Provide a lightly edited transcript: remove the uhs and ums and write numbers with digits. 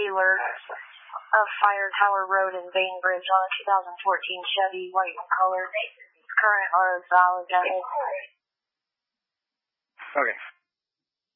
Taylor of Fire Tower Road in Bainbridge on a 2014 Chevy, white in color. Current are valid. Okay.